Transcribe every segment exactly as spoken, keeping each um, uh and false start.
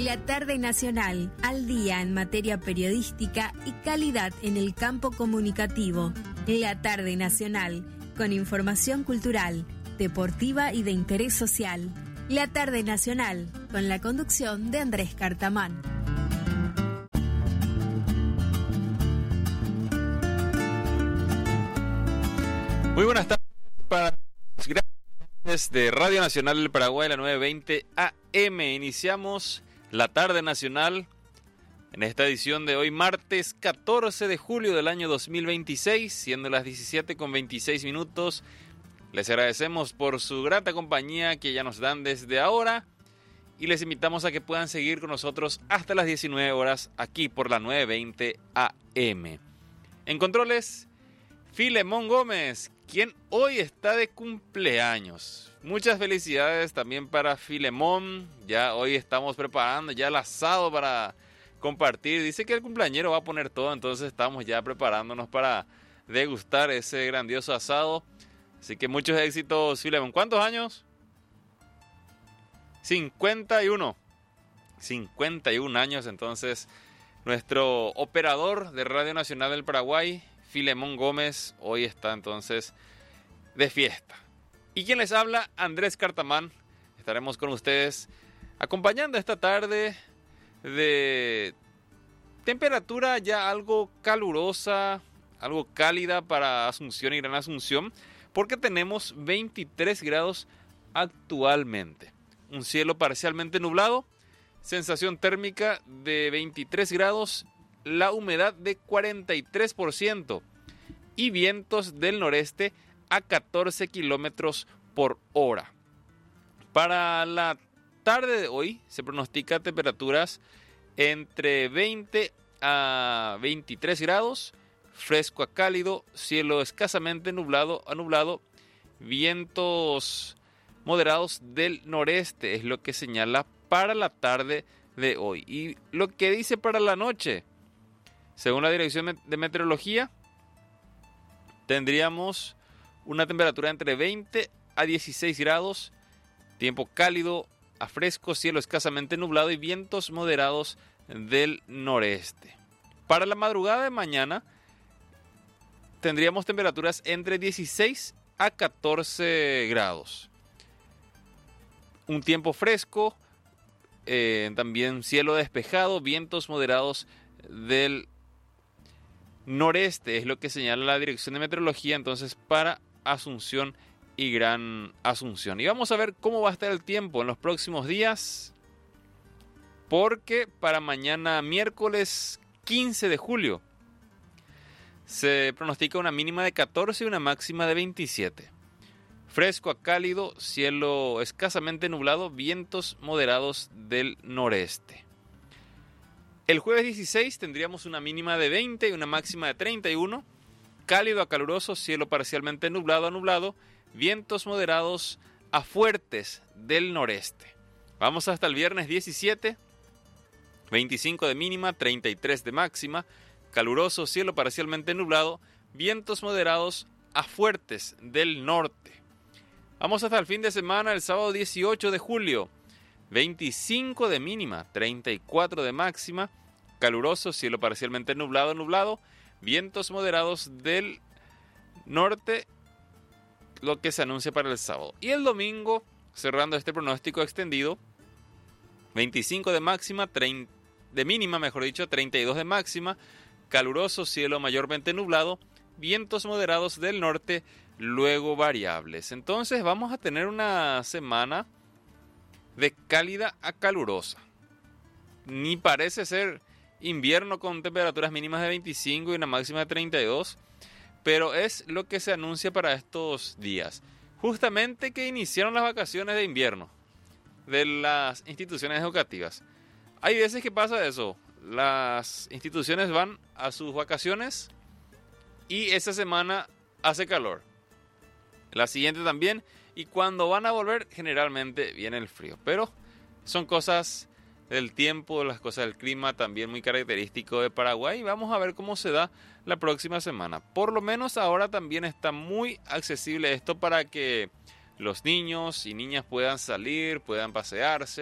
La Tarde Nacional, al día en materia periodística y calidad en el campo comunicativo. La Tarde Nacional, con información cultural, deportiva y de interés social. La Tarde Nacional, con la conducción de Andrés Cartamán. Muy buenas tardes para los grandes de Radio Nacional del Paraguay, la nueve veinte A M. Iniciamos la Tarde Nacional en esta edición de hoy, martes catorce de julio del año dos mil veintiséis, siendo las diecisiete con veintiséis minutos. Les agradecemos por su grata compañía que ya nos dan desde ahora y les invitamos a que puedan seguir con nosotros hasta las diecinueve horas aquí por la nueve veinte A M. En controles, Filemón Gómez, quien hoy está de cumpleaños. Muchas felicidades también para Filemón. Ya hoy estamos preparando ya el asado para compartir. Dice que el cumpleañero va a poner todo, entonces estamos ya preparándonos para degustar ese grandioso asado. Así que muchos éxitos, Filemón. ¿Cuántos años? cincuenta y uno. cincuenta y uno años, entonces nuestro operador de Radio Nacional del Paraguay, Filemón Gómez, hoy está entonces de fiesta. Y quien les habla, Andrés Cartamán. Estaremos con ustedes acompañando esta tarde de temperatura ya algo calurosa, algo cálida para Asunción y Gran Asunción, porque tenemos veintitrés grados actualmente. Un cielo parcialmente nublado, sensación térmica de veintitrés grados, la humedad de cuarenta y tres por ciento y vientos del noreste a catorce kilómetros por hora. Para la tarde de hoy se pronostica temperaturas entre veinte a veintitrés grados, fresco a cálido, cielo escasamente nublado a nublado, vientos moderados del noreste, es lo que señala para la tarde de hoy. Y lo que dice para la noche, según la Dirección de Meteorología, tendríamos una temperatura entre veinte a dieciséis grados, tiempo cálido a fresco, cielo escasamente nublado y vientos moderados del noreste. Para la madrugada de mañana tendríamos temperaturas entre dieciséis a catorce grados. Un tiempo fresco, eh, también cielo despejado, vientos moderados del noreste, es lo que señala la Dirección de Meteorología entonces para Asunción y Gran Asunción. Y vamos a ver cómo va a estar el tiempo en los próximos días, porque para mañana miércoles quince de julio se pronostica una mínima de catorce y una máxima de veintisiete. Fresco a cálido, cielo escasamente nublado, vientos moderados del noreste. El jueves dieciséis tendríamos una mínima de veinte y una máxima de treinta y uno. Cálido a caluroso, cielo parcialmente nublado a nublado, vientos moderados a fuertes del noreste. Vamos hasta el viernes diecisiete, veinticinco de mínima, treinta y tres de máxima, caluroso, cielo parcialmente nublado, vientos moderados a fuertes del norte. Vamos hasta el fin de semana, el sábado dieciocho de julio, veinticinco de mínima, treinta y cuatro de máxima, caluroso, cielo parcialmente nublado, nublado, vientos moderados del norte, lo que se anuncia para el sábado. Y el domingo, cerrando este pronóstico extendido, veinticinco de máxima, treinta de mínima, mejor dicho, treinta y dos de máxima, caluroso, cielo mayormente nublado, vientos moderados del norte, luego variables. Entonces vamos a tener una semana de cálida a calurosa. Ni parece ser invierno con temperaturas mínimas de veinticinco y una máxima de treinta y dos, pero es lo que se anuncia para estos días. Justamente que iniciaron las vacaciones de invierno de las instituciones educativas. Hay veces que pasa eso, las instituciones van a sus vacaciones y esa semana hace calor. La siguiente también, y cuando van a volver generalmente viene el frío. Pero son cosas del tiempo, las cosas del clima, también muy característico de Paraguay. Vamos a ver cómo se da la próxima semana. Por lo menos ahora también está muy accesible esto para que los niños y niñas puedan salir, puedan pasearse,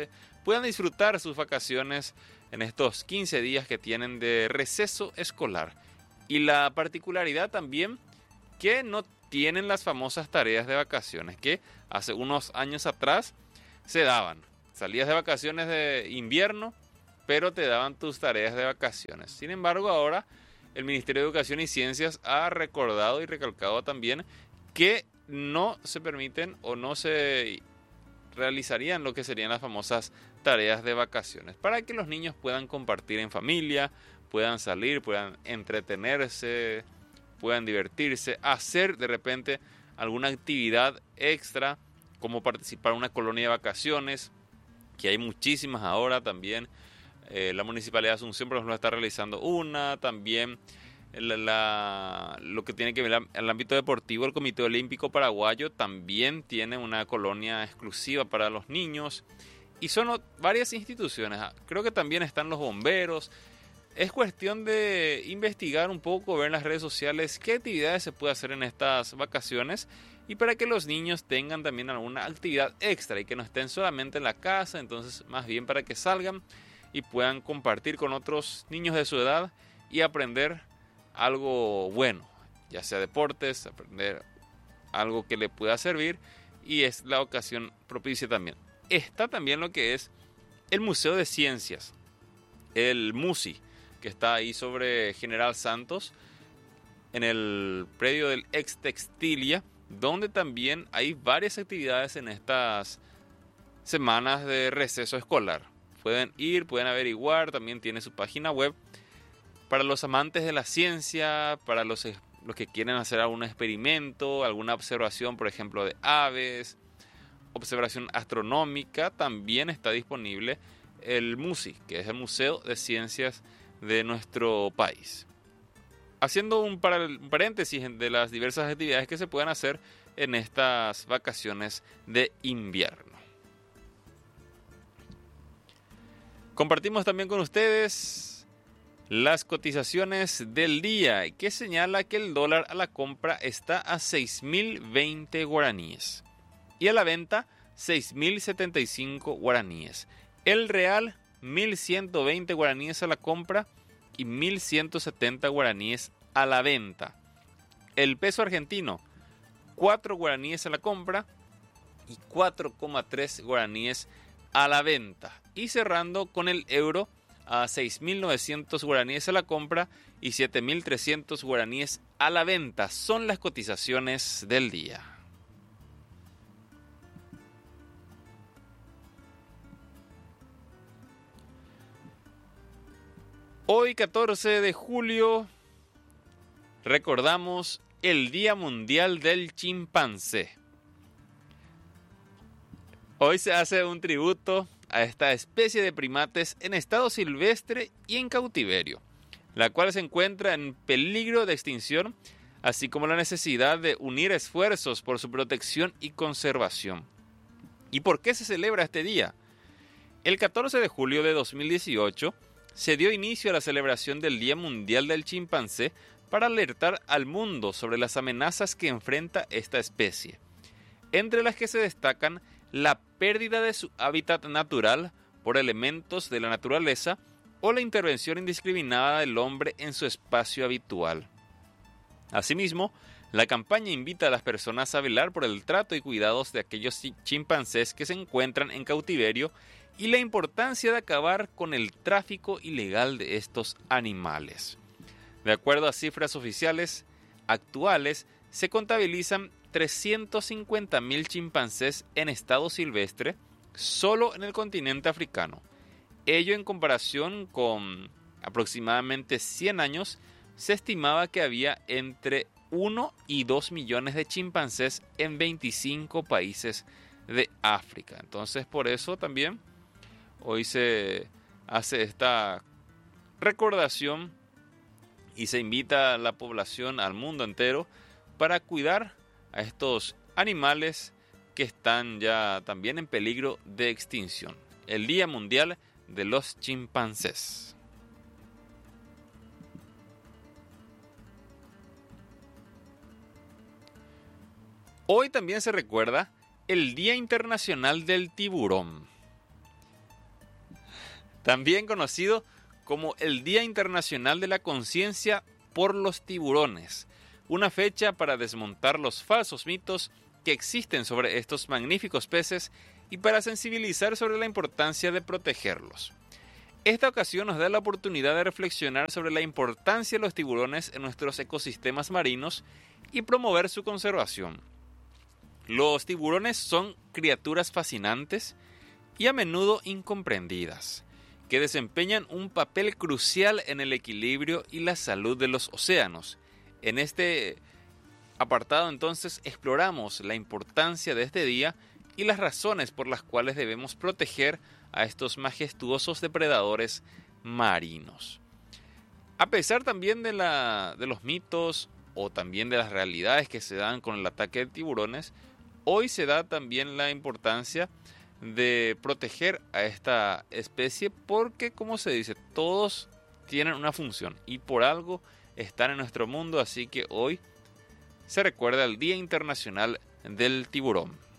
puedan disfrutar sus vacaciones en estos quince días que tienen de receso escolar. Y la particularidad también que no tienen las famosas tareas de vacaciones que hace unos años atrás se daban. Salías de vacaciones de invierno, pero te daban tus tareas de vacaciones. Sin embargo, ahora el Ministerio de Educación y Ciencias ha recordado y recalcado también que no se permiten o no se realizarían lo que serían las famosas tareas de vacaciones, para que los niños puedan compartir en familia, puedan salir, puedan entretenerse, puedan divertirse, hacer de repente alguna actividad extra, como participar en una colonia de vacaciones, que hay muchísimas ahora también. Eh, la Municipalidad de Asunción, por ejemplo, está realizando una, también la, la, lo que tiene que ver en el ámbito deportivo, el Comité Olímpico Paraguayo también tiene una colonia exclusiva para los niños, y son varias instituciones. Creo que también están los bomberos. Es cuestión de investigar un poco, ver en las redes sociales qué actividades se puede hacer en estas vacaciones, y para que los niños tengan también alguna actividad extra y que no estén solamente en la casa, entonces más bien para que salgan y puedan compartir con otros niños de su edad y aprender algo bueno, ya sea deportes, aprender algo que le pueda servir, y es la ocasión propicia también. Está también lo que es el Museo de Ciencias, el MUSI, que está ahí sobre General Santos, en el predio del ex Textilia, donde también hay varias actividades en estas semanas de receso escolar. Pueden ir, pueden averiguar, también tiene su página web. Para los amantes de la ciencia, para los, los que quieren hacer algún experimento, alguna observación, por ejemplo, de aves, observación astronómica, también está disponible el MUSI, que es el Museo de Ciencias de nuestro país. Haciendo un, un paréntesis de las diversas actividades que se pueden hacer en estas vacaciones de invierno. Compartimos también con ustedes las cotizaciones del día, que señala que el dólar a la compra está a seis mil veinte guaraníes y a la venta seis mil setenta y cinco guaraníes. El real mil ciento veinte guaraníes a la compra y mil ciento setenta guaraníes a la venta. El peso argentino, cuatro guaraníes a la compra y cuatro coma tres guaraníes a la venta. Y cerrando con el euro a seis mil novecientos guaraníes a la compra y siete mil trescientos guaraníes a la venta. Son las cotizaciones del día. Hoy, catorce de julio, recordamos el Día Mundial del Chimpancé. Hoy se hace un tributo a esta especie de primates en estado silvestre y en cautiverio, la cual se encuentra en peligro de extinción, así como la necesidad de unir esfuerzos por su protección y conservación. ¿Y por qué se celebra este día? El catorce de julio de dos mil dieciocho se dio inicio a la celebración del Día Mundial del Chimpancé para alertar al mundo sobre las amenazas que enfrenta esta especie, entre las que se destacan la pérdida de su hábitat natural por elementos de la naturaleza o la intervención indiscriminada del hombre en su espacio habitual. Asimismo, la campaña invita a las personas a velar por el trato y cuidados de aquellos chimpancés que se encuentran en cautiverio y la importancia de acabar con el tráfico ilegal de estos animales. De acuerdo a cifras oficiales actuales, se contabilizan trescientos cincuenta mil chimpancés en estado silvestre solo en el continente africano. Ello en comparación con aproximadamente cien años, se estimaba que había entre uno y dos millones de chimpancés en veinticinco países de África. Entonces, por eso también hoy se hace esta recordación y se invita a la población, al mundo entero, para cuidar a estos animales que están ya también en peligro de extinción. El Día Mundial de los Chimpancés. Hoy también se recuerda el Día Internacional del Tiburón. también conocido como el Día Internacional de la Conciencia por los Tiburones, una fecha para desmontar los falsos mitos que existen sobre estos magníficos peces y para sensibilizar sobre la importancia de protegerlos. Esta ocasión nos da la oportunidad de reflexionar sobre la importancia de los tiburones en nuestros ecosistemas marinos y promover su conservación. Los tiburones son criaturas fascinantes y a menudo incomprendidas, que desempeñan un papel crucial en el equilibrio y la salud de los océanos. En este apartado entonces exploramos la importancia de este día y las razones por las cuales debemos proteger a estos majestuosos depredadores marinos. A pesar también de, la, de los mitos o también de las realidades que se dan con el ataque de tiburones, hoy se da también la importancia de proteger a esta especie porque, como se dice, todos tienen una función y por algo están en nuestro mundo, así que hoy se recuerda el Día Internacional del Tiburón.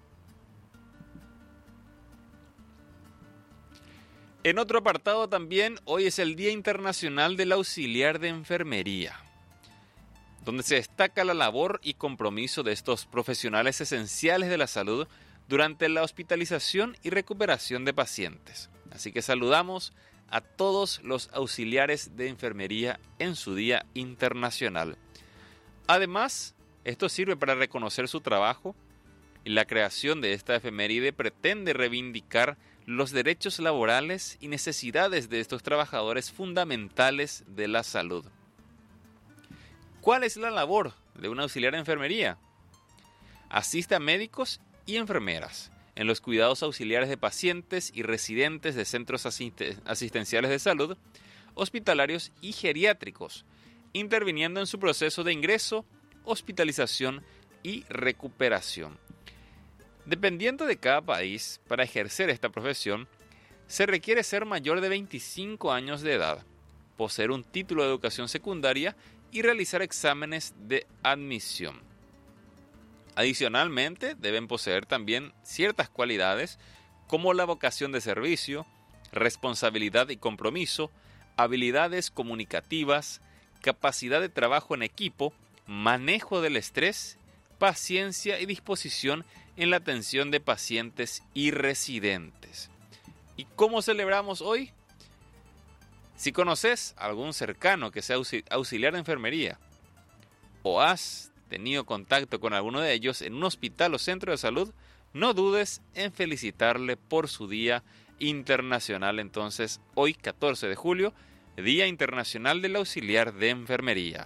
En otro apartado también, hoy es el Día Internacional del Auxiliar de Enfermería, donde se destaca la labor y compromiso de estos profesionales esenciales de la salud durante la hospitalización y recuperación de pacientes. Así que saludamos a todos los auxiliares de enfermería en su Día Internacional. Además, esto sirve para reconocer su trabajo y la creación de esta efeméride pretende reivindicar los derechos laborales y necesidades de estos trabajadores fundamentales de la salud. ¿Cuál es la labor de un auxiliar de enfermería? Asiste a médicos y enfermeras en los cuidados auxiliares de pacientes y residentes de centros asisten- asistenciales de salud, hospitalarios y geriátricos, interviniendo en su proceso de ingreso, hospitalización y recuperación. Dependiendo de cada país, para ejercer esta profesión, se requiere ser mayor de veinticinco años de edad, poseer un título de educación secundaria y realizar exámenes de admisión. Adicionalmente, deben poseer también ciertas cualidades como la vocación de servicio, responsabilidad y compromiso, habilidades comunicativas, capacidad de trabajo en equipo, manejo del estrés, paciencia y disposición en la atención de pacientes y residentes. ¿Y cómo celebramos hoy? Si conoces a algún cercano que sea auxiliar de enfermería o has tenido contacto con alguno de ellos en un hospital o centro de salud, no dudes en felicitarle por su Día Internacional. Entonces, hoy catorce de julio, Día Internacional del Auxiliar de Enfermería.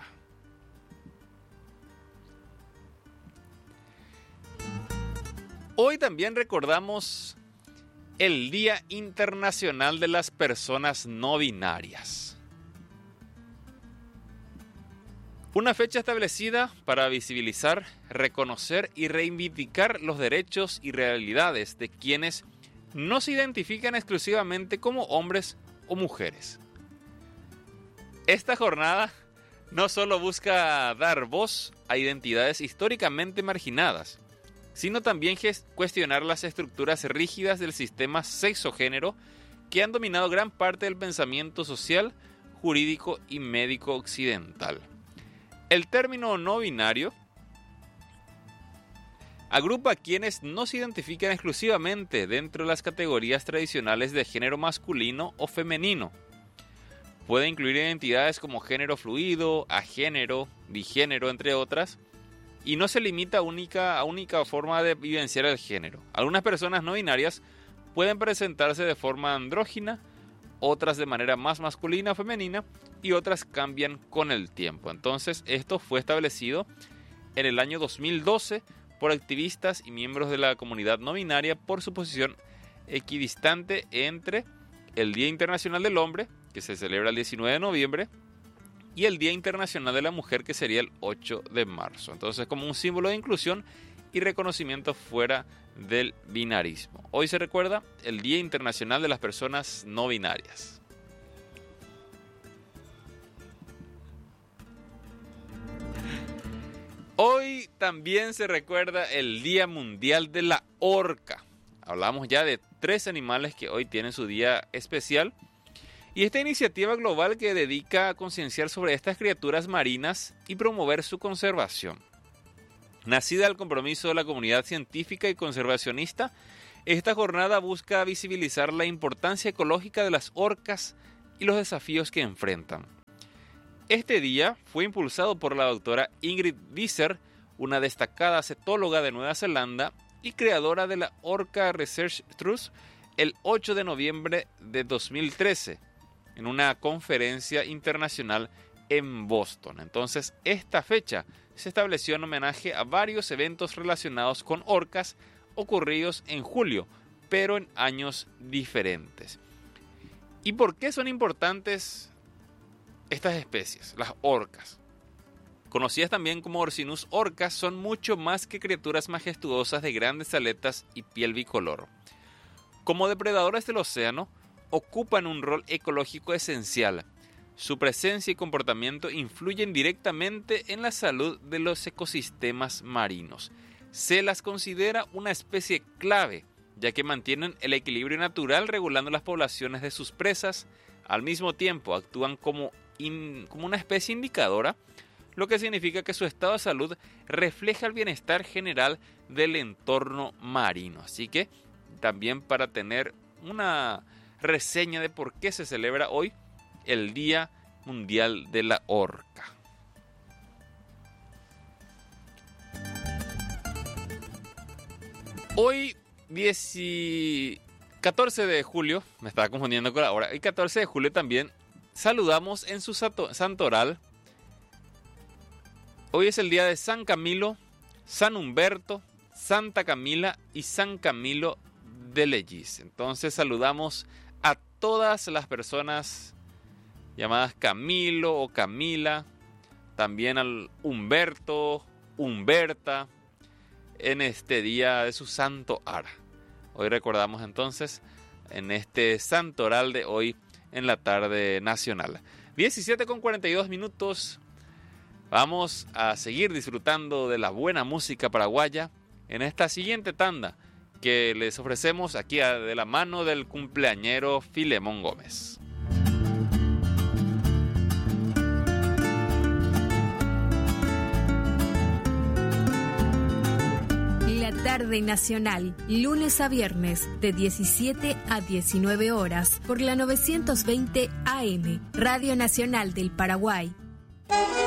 Hoy también recordamos el Día Internacional de las Personas No Binarias. Una fecha establecida para visibilizar, reconocer y reivindicar los derechos y realidades de quienes no se identifican exclusivamente como hombres o mujeres. Esta jornada no solo busca dar voz a identidades históricamente marginadas, sino también cuestionar las estructuras rígidas del sistema sexo-género que han dominado gran parte del pensamiento social, jurídico y médico occidental. El término no binario agrupa a quienes no se identifican exclusivamente dentro de las categorías tradicionales de género masculino o femenino. Puede incluir identidades como género fluido, agénero, bigénero, entre otras, y no se limita a única, a única forma de vivenciar el género. Algunas personas no binarias pueden presentarse de forma andrógina, otras de manera más masculina o femenina, y otras cambian con el tiempo. Entonces, esto fue establecido en el año dos mil doce por activistas y miembros de la comunidad no binaria por su posición equidistante entre el Día Internacional del Hombre, que se celebra el diecinueve de noviembre, y el Día Internacional de la Mujer, que sería el ocho de marzo. Entonces, como un símbolo de inclusión y reconocimiento fuera del binarismo. Hoy se recuerda el Día Internacional de las Personas No Binarias. Hoy también se recuerda el Día Mundial de la Orca. Hablamos ya de tres animales que hoy tienen su día especial. Y esta iniciativa global que dedica a concienciar sobre estas criaturas marinas y promover su conservación. Nacida del compromiso de la comunidad científica y conservacionista, esta jornada busca visibilizar la importancia ecológica de las orcas y los desafíos que enfrentan. Este día fue impulsado por la doctora Ingrid Visser, una destacada cetóloga de Nueva Zelanda y creadora de la Orca Research Trust, el ocho de noviembre de dos mil trece, en una conferencia internacional en Boston. Entonces, esta fecha se estableció en homenaje a varios eventos relacionados con orcas ocurridos en julio, pero en años diferentes. ¿Y por qué son importantes estas especies, las orcas? Conocidas también como Orcinus orcas, son mucho más que criaturas majestuosas de grandes aletas y piel bicolor. Como depredadores del océano, ocupan un rol ecológico esencial. Su presencia y comportamiento influyen directamente en la salud de los ecosistemas marinos. Se las considera una especie clave, ya que mantienen el equilibrio natural regulando las poblaciones de sus presas. Al mismo tiempo, actúan como, in, como una especie indicadora, lo que significa que su estado de salud refleja el bienestar general del entorno marino. Así que también para tener una reseña de por qué se celebra hoy el Día Mundial de la Orca. Hoy, catorce de julio, me estaba confundiendo con la hora, el catorce de julio también saludamos en su santoral. Hoy es el día de San Camilo, San Humberto, Santa Camila y San Camilo de Legis. Entonces saludamos a todas las personas llamadas Camilo o Camila, también al Humberto, Humberta, en este día de su santo ara. Hoy recordamos entonces en este santoral de hoy en la tarde nacional. diecisiete con cuarenta y dos minutos. Vamos a seguir disfrutando de la buena música paraguaya en esta siguiente tanda que les ofrecemos aquí de la mano del cumpleañero Filemón Gómez. La tarde nacional, lunes a viernes, de diecisiete a diecinueve horas, por la novecientos veinte A M, Radio Nacional del Paraguay.